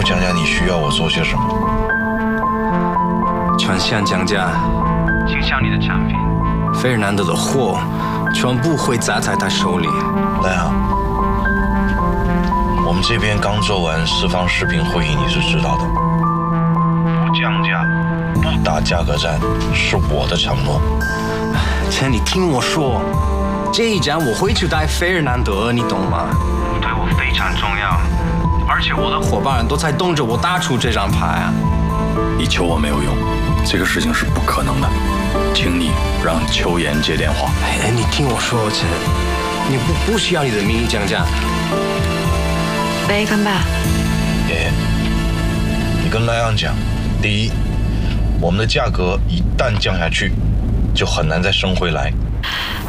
我讲讲你需要我做些什么。 全线降价，倾向你的产品，费尔南德的货全部会砸在他手里。 莱昂，我们这边刚做完四方视频会议，你是知道的。不降价，不打价格战，是我的承诺。 姐，你听我说，这一战我会去带费尔南德，你懂吗？对我非常重要，而且我的伙伴都在等着我打出这张牌啊。 你求我没有用，这个事情是不可能的，请你让邱岩接电话。 哎，你听我说，姐，你不需要你的名义降价。 喂，康爸。 爷爷，你跟莱昂讲，第一，我们的价格一旦降下去，就很难再升回来。